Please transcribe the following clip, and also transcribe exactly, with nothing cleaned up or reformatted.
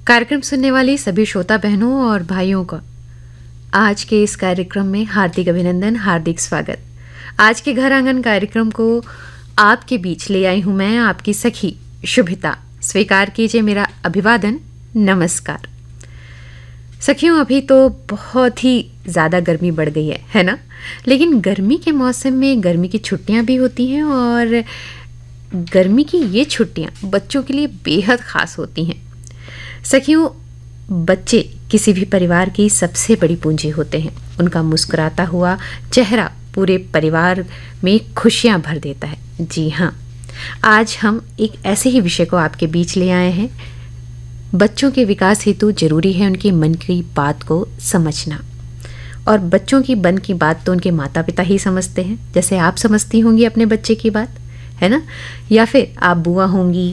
कार्यक्रम सुनने वाली सभी श्रोता बहनों और भाइयों का आज के इस कार्यक्रम में हार्दिक अभिनंदन, हार्दिक स्वागत। आज के घर आंगन कार्यक्रम को आपके बीच ले आई हूं मैं, आपकी सखी शुभिता। स्वीकार कीजिए मेरा अभिवादन, नमस्कार। सखियों, अभी तो बहुत ही ज़्यादा गर्मी बढ़ गई है है ना। लेकिन गर्मी के मौसम में गर्मी की छुट्टियां भी होती हैं और गर्मी की ये छुट्टियां बच्चों के लिए बेहद ख़ास होती हैं। सखियों, बच्चे किसी भी परिवार की सबसे बड़ी पूंजी होते हैं। उनका मुस्कुराता हुआ चेहरा पूरे परिवार में खुशियां भर देता है। जी हाँ, आज हम एक ऐसे ही विषय को आपके बीच ले आए हैं। बच्चों के विकास हेतु जरूरी है उनके मन की बात को समझना। और बच्चों की मन की बात तो उनके माता पिता ही समझते हैं, जैसे आप समझती होंगी अपने बच्चे की बात, है ना। या फिर आप बुआ होंगी